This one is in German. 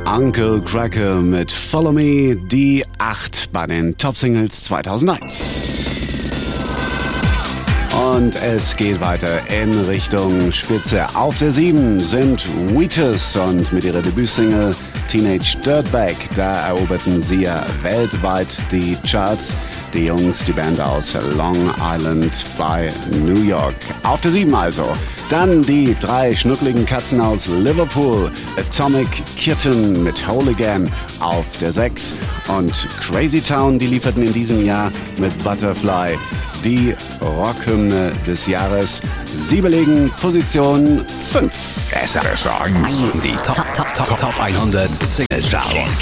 Uncle Kracker mit Follow Me, die 8 bei den Top-Singles 2001. Und es geht weiter in Richtung Spitze. Auf der 7 sind Wheatus und mit ihrer Debütsingle Teenage Dirtbag. Da eroberten sie ja weltweit die Charts. Die Jungs, die Band aus Long Island bei New York. Auf der 7 also. Dann die 3 schnuckligen Katzen aus Liverpool. Atomic Kitten mit Whole Again auf der 6. Und Crazy Town, die lieferten in diesem Jahr mit Butterfly die Rockhymne des Jahres. Sie belegen Position 5. SR1, die Top 100 Single Charts.